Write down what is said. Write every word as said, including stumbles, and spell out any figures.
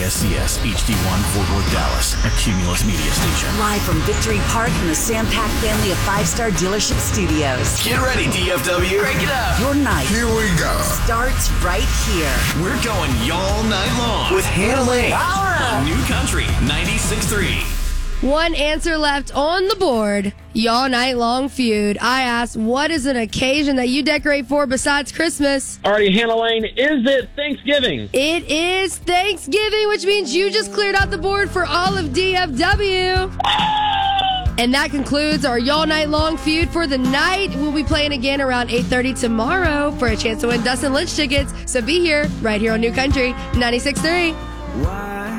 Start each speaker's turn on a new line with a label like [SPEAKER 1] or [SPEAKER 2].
[SPEAKER 1] S C S, H D one, Fort Worth, Dallas, a Cumulus media station.
[SPEAKER 2] Live from Victory Park in the Sam Pack family of five-star dealership studios.
[SPEAKER 1] Get ready, D F W. Crank it up.
[SPEAKER 2] Your night
[SPEAKER 3] Here we go.
[SPEAKER 2] starts right here.
[SPEAKER 1] We're going y'all night long with Hannah Lane on New Country ninety-six point three.
[SPEAKER 4] One answer left on the board. Y'all night long feud. I asked, what is an occasion that you decorate for besides Christmas?
[SPEAKER 5] Alrighty, Hannah Lane, is it Thanksgiving?
[SPEAKER 4] It is Thanksgiving, which means you just cleared out the board for all of D F W. And that concludes our Y'all Night Long feud for the night. We'll be playing again around eight thirty tomorrow for a chance to win Dustin Lynch tickets. So be here, right here on New Country ninety-six point three.